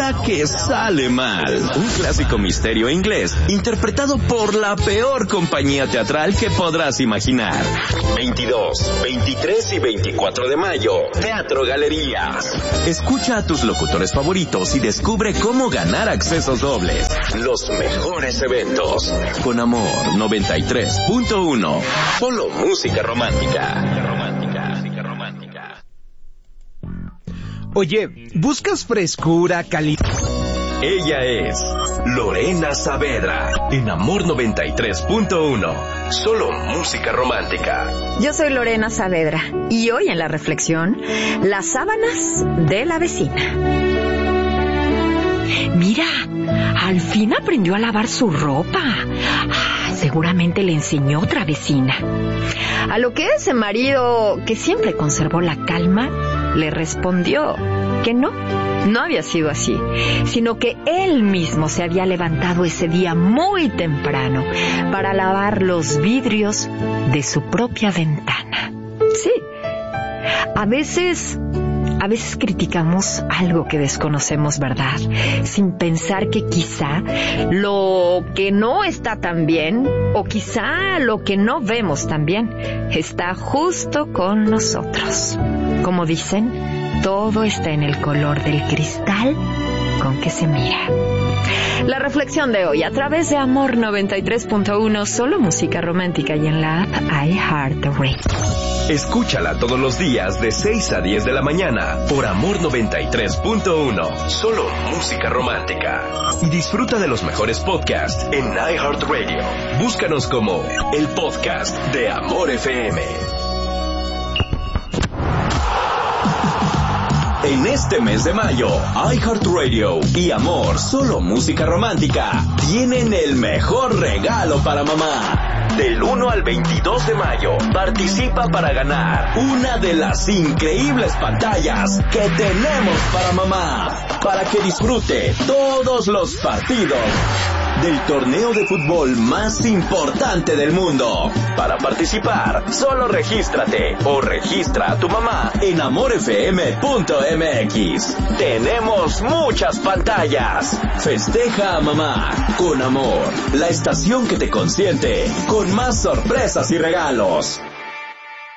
hora que sale mal. Un clásico misterio inglés interpretado por la peor compañía teatral que podrás imaginar. 22, 23 y 24 de mayo, Teatro Galerías. Escucha a tus locutores favoritos y descubre cómo ganar accesos dobles. Los mejores eventos. Con Amor 93.1. Solo música romántica. Oye, ¿buscas frescura, calidad? Ella es Lorena Saavedra, en Amor 93.1. Solo música romántica. Yo soy Lorena Saavedra y hoy en la reflexión, las sábanas de la vecina. Mira, al fin aprendió a lavar su ropa. Seguramente le enseñó otra vecina. A lo que ese marido, que siempre conservó la calma, le respondió que no había sido así, sino que él mismo se había levantado ese día muy temprano para lavar los vidrios de su propia ventana. Sí, a veces criticamos algo que desconocemos, ¿verdad? Sin pensar que quizá lo que no está tan bien, o quizá lo que no vemos tan bien, está justo con nosotros. Como dicen, todo está en el color del cristal con que se mira. La reflexión de hoy a través de Amor 93.1, solo música romántica, y en la app iHeartRadio. Escúchala todos los días de 6 a 10 de la mañana por Amor 93.1. Solo música romántica. Y disfruta de los mejores podcasts en iHeartRadio. Búscanos como el podcast de Amor FM. En este mes de mayo, iHeartRadio y Amor, solo música romántica, tienen el mejor regalo para mamá. Del 1 al 22 de mayo, participa para ganar una de las increíbles pantallas que tenemos para mamá, para que disfrute todos los partidos del torneo de fútbol más importante del mundo. Para participar, solo regístrate o registra a tu mamá en amorfm.mx. Tenemos muchas pantallas. Festeja a mamá con Amor, la estación que te consiente, con más sorpresas y regalos.